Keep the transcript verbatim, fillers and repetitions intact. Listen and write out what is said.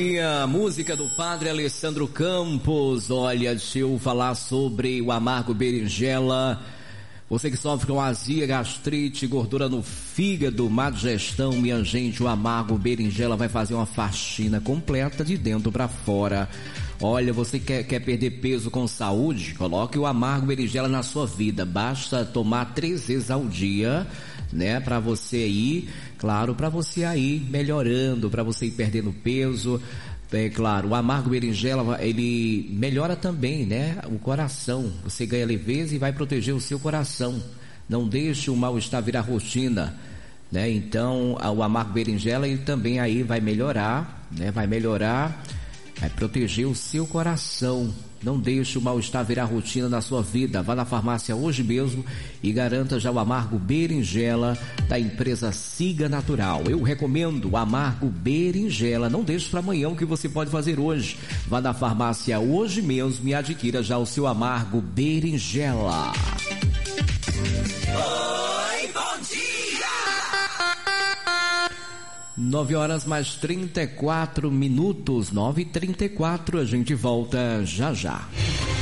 A música do Padre Alessandro Campos. Olha, deixa eu falar sobre o amargo berinjela. Você que sofre com azia, gastrite, gordura no fígado, má digestão, minha gente, o amargo berinjela vai fazer uma faxina completa de dentro para fora. Olha, você quer, quer perder peso com saúde? Coloque o amargo berinjela na sua vida. Basta tomar três vezes ao dia, né? Para você ir, claro, para você aí melhorando, para você ir perdendo peso. É claro, o amargo berinjela, ele melhora também, né? O coração. Você ganha leveza e vai proteger o seu coração. Não deixe o mal-estar virar rotina, né? Então, o amargo berinjela, ele também aí vai melhorar, né? Vai melhorar, vai proteger o seu coração. Não deixe o mal-estar virar rotina na sua vida. Vá na farmácia hoje mesmo e garanta já o amargo berinjela da empresa Siga Natural. Eu recomendo o amargo berinjela. Não deixe para amanhã o que você pode fazer hoje. Vá na farmácia hoje mesmo e adquira já o seu amargo berinjela. Oi, bom dia! Nove horas mais trinta e quatro minutos, nove e trinta e quatro, a gente volta já já.